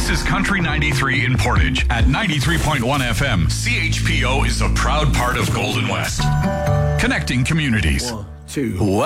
This is Country 93 in Portage at 93.1 FM. CHPO is a proud part of Golden West. Connecting communities. 1, 2.